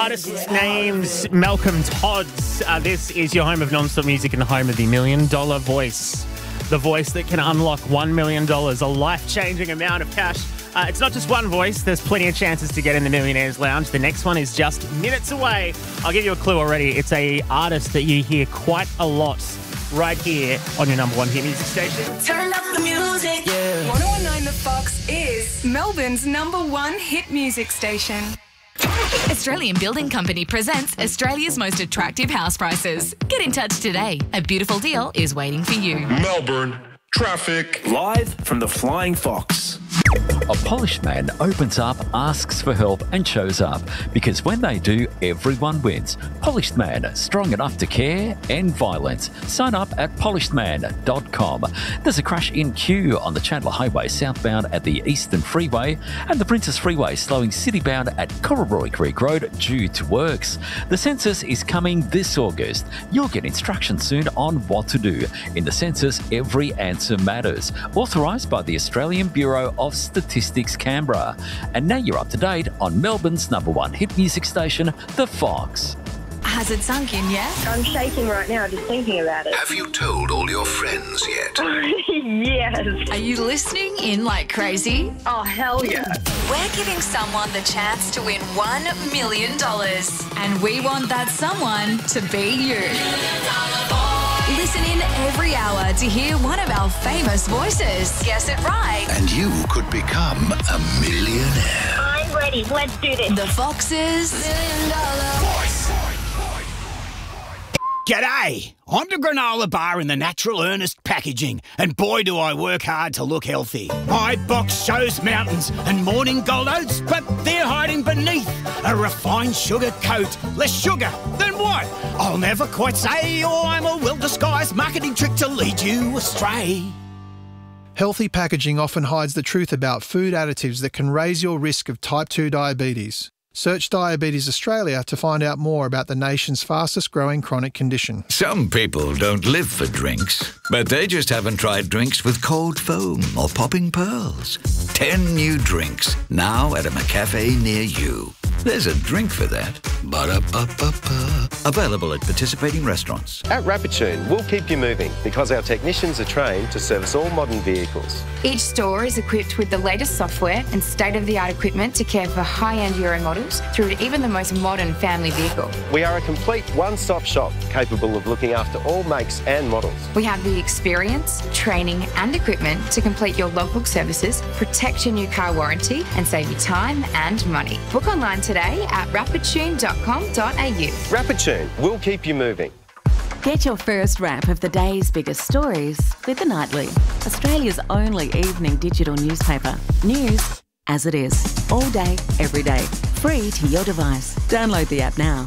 Artist's name's Malcolm Todd's. This is your home of non-stop music and home of the $1 Million Voice. The voice that can unlock $1 million, a life-changing amount of cash. It's not just one voice. There's plenty of chances to get in the Millionaires Lounge. The next one is just minutes away. I'll give you a clue already. It's a artist that you hear quite a lot right here on your number one hit music station. Turn up the music. Yeah. 1019 The Fox is Melbourne's number one hit music station. Australian Building Company presents Australia's most attractive house prices. Get in touch today. A beautiful deal is waiting for you. Melbourne traffic. Live from the Flying Fox. A polished man opens up, asks for help and shows up. Because when they do, everyone wins. Polished Man, strong enough to care, end violence. Sign up at polishedman.com. There's a crash in queue on the Chandler Highway southbound at the Eastern Freeway and the Princess Freeway slowing citybound at Corrobory Creek Road due to works. The census is coming this August. You'll get instructions soon on what to do. In the census, every answer matters. Authorised by the Australian Bureau of Statistics Canberra. And now you're up to date on Melbourne's number one hit music station, The Fox. Has it sunk in yet? I'm shaking right now just thinking about it. Have you told all your friends yet? Yes. Are you listening in like crazy? Oh, hell yeah. We're giving someone the chance to win $1 million. And we want that someone to be you. Listen in every hour to hear one of our famous voices. Guess it right. And you could become a millionaire. I'm ready. Let's do this. The Fox's $1 Million Voice. G'day! I'm the granola bar in the Natural Earnest packaging, and boy do I work hard to look healthy. My box shows mountains and morning gold oats, but they're hiding beneath a refined sugar coat. Less sugar than what? I'll never quite say, or I'm a well-disguised marketing trick to lead you astray. Healthy packaging often hides the truth about food additives that can raise your risk of type 2 diabetes. Search Diabetes Australia to find out more about the nation's fastest growing chronic condition. Some people don't live for drinks, but they just haven't tried drinks with cold foam or popping pearls. 10 new drinks, now at a McCafe near you. There's a drink for that. Ba-da-ba-ba-ba. Available at participating restaurants. At Rapidtune, we'll keep you moving because our technicians are trained to service all modern vehicles. Each store is equipped with the latest software and state-of-the-art equipment to care for high-end Euro models through to even the most modern family vehicle. We are a complete one-stop shop capable of looking after all makes and models. We have the experience, training and equipment to complete your logbook services, protect your new car warranty and save you time and money. Book online today at rapidtune.com.au. Rapidtune, we'll keep you moving. Get your first wrap of the day's biggest stories with The Nightly, Australia's only evening digital newspaper. News as it is, all day, every day, free to your device. Download the app now,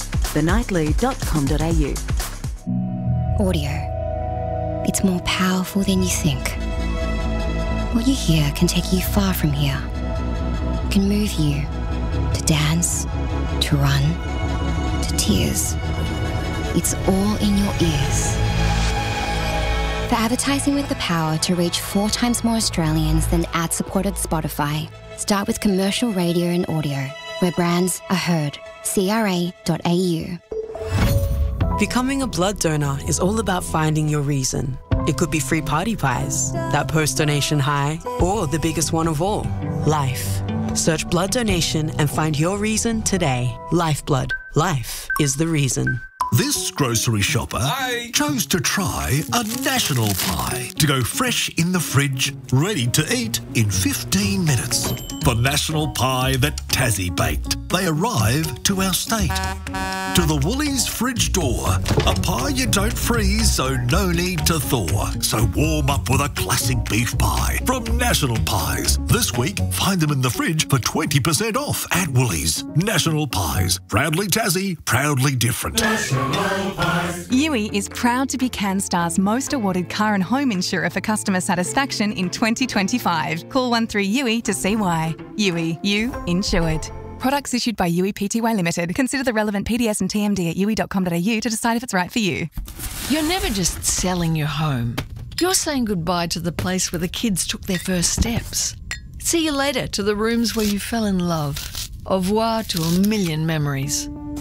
thenightly.com.au. Audio. It's more powerful than you think. What you hear can take you far from here. It can move you to dance, to run, to tears. It's all in your ears. For advertising with the power to reach 4 times more Australians than ad-supported Spotify, start with commercial radio and audio, where brands are heard. CRA.au. Becoming a blood donor is all about finding your reason. It could be free party pies, that post-donation high, or the biggest one of all, life. Search blood donation and find your reason today. Lifeblood. Life is the reason. This grocery shopper chose to try a national pie to go fresh in the fridge, ready to eat in 15 minutes. The national pie that Tassie baked. They arrive to our state. To the Woolies fridge door. A pie you don't freeze, so no need to thaw. So warm up with a classic beef pie from National Pies. This week, find them in the fridge for 20% off at Woolies. National Pies. Proudly Tassie, proudly different. Yui is proud to be CanStar's most awarded car and home insurer for customer satisfaction in 2025. Call 13Yui to see why. Yui, you insured. Products issued by Yui Pty Limited. Consider the relevant PDS and TMD at yui.com.au to decide if it's right for you. You're never just selling your home. You're saying goodbye to the place where the kids took their first steps. See you later to the rooms where you fell in love. Au revoir to a million memories.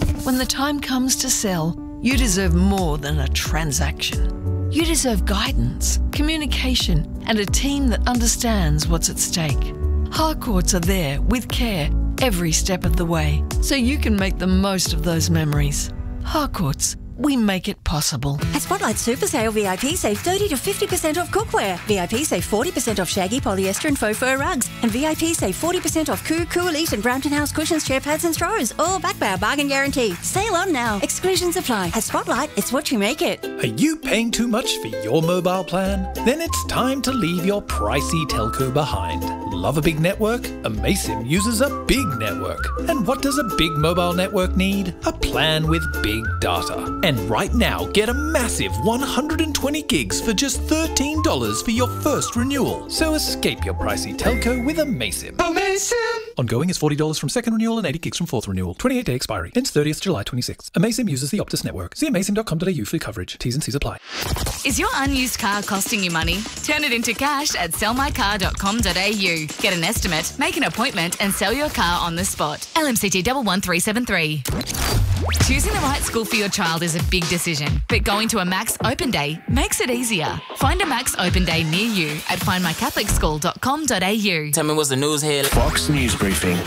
When the time comes to sell, you deserve more than a transaction. You deserve guidance, communication, and a team that understands what's at stake. Harcourts are there with care every step of the way, so you can make the most of those memories. Harcourts, we make it possible. At Spotlight Super Sale, VIP save 30 to 50% off cookware. VIP save 40% off shaggy, polyester and faux fur rugs. And VIP save 40% off Cool Elite and Brampton House cushions, chair pads and throws. All backed by our bargain guarantee. Sale on now. Exclusions apply. At Spotlight, it's what you make it. Are you paying too much for your mobile plan? Then it's time to leave your pricey telco behind. Love a big network? Amaysim uses a big network. And what does a big mobile network need? A plan with big data. And right now, get a massive 120 gigs for just $13 for your first renewal. So escape your pricey telco with Amaysim. Amaysim! Ongoing is $40 from second renewal and 80 gigs from fourth renewal. 28-day expiry. Ends 30th July 26. Amaysim uses the Optus network. See amaysim.com.au for coverage. T's and C's apply. Is your unused car costing you money? Turn it into cash at sellmycar.com.au. Get an estimate, make an appointment and sell your car on the spot. LMCT 11373. Choosing the right school for your child is a big decision, but going to a Max Open Day makes it easier. Find a Max Open Day near you at findmycatholicschool.com.au. Tell me what's the news here. Fox News Briefing.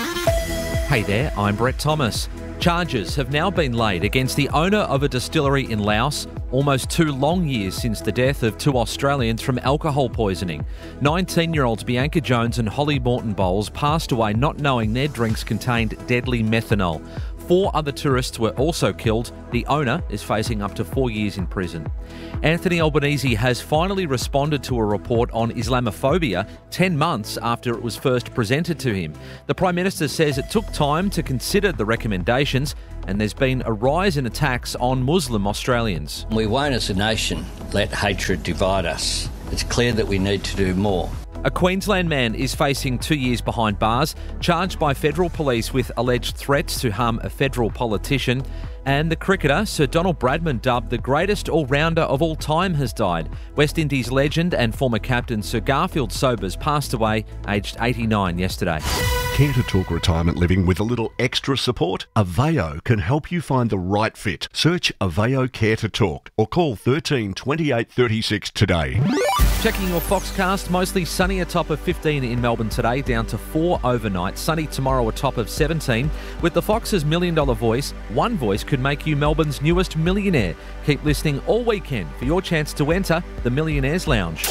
Hey there, I'm Brett Thomas. Charges have now been laid against the owner of a distillery in Laos, almost 2 long years since the death of 2 Australians from alcohol poisoning. 19-year-olds Bianca Jones and Holly Morton Bowles passed away not knowing their drinks contained deadly methanol. 4 other tourists were also killed. The owner is facing up to 4 years in prison. Anthony Albanese has finally responded to a report on Islamophobia 10 months after it was first presented to him. The Prime Minister says it took time to consider the recommendations and there's been a rise in attacks on Muslim Australians. We won't as a nation let hatred divide us. It's clear that we need to do more. A Queensland man is facing 2 years behind bars, charged by federal police with alleged threats to harm a federal politician. And the cricketer, Sir Donald Bradman, dubbed the greatest all-rounder of all time, has died. West Indies legend and former captain Sir Garfield Sobers passed away, aged 89 yesterday. Care to talk retirement living with a little extra support? Aveo can help you find the right fit. Search Aveo Care to Talk or call 13 28 36 today. Checking your Foxcast, mostly sunny, a top of 15 in Melbourne today, down to 4 overnight. Sunny tomorrow, a top of 17. With the Fox's $1 Million Voice, one voice could make you Melbourne's newest millionaire. Keep listening all weekend for your chance to enter the Millionaires Lounge.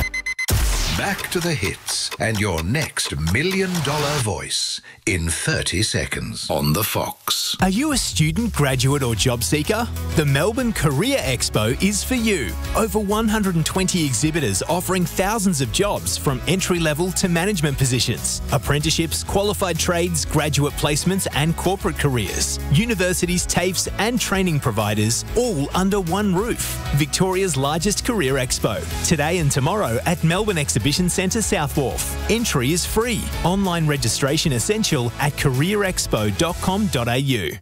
Back to the hits and your next $1 Million Voice in 30 seconds on the Fox. Are you a student, graduate or job seeker? The Melbourne Career Expo is for you. Over 120 exhibitors offering thousands of jobs from entry-level to management positions, apprenticeships, qualified trades, graduate placements and corporate careers, universities, TAFEs and training providers, all under one roof. Victoria's largest career expo. Today and tomorrow at Melbourne Exhibition Centre South Wharf. Entry is free. Online registration essential at careerexpo.com.au.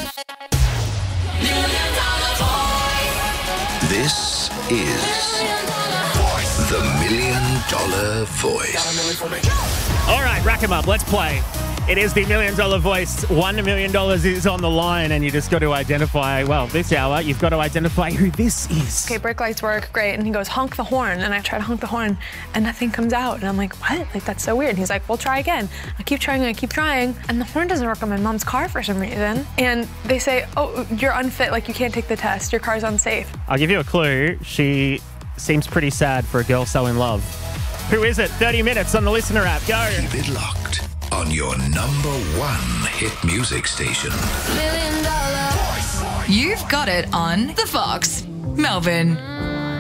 This is the $1 Million Voice. All right, rack 'em up. Let's play. It is the $1 Million Voice. $1 million is on the line, and you just got to identify, well, this hour, you've got to identify who this is. Okay, brake lights work, great. And he goes, honk the horn. And I try to honk the horn, and nothing comes out. And I'm like, what? Like, that's so weird. And he's like, well, try again. I keep trying, and the horn doesn't work on my mom's car for some reason. And they say, oh, you're unfit, like you can't take the test. Your car's unsafe. I'll give you a clue. She seems pretty sad for a girl so in love. Who is it? 30 minutes on the Listener app. Go. Keep it locked on your #1 hit music station. $1 Million Voice. You've got it on The Fox, Melbourne.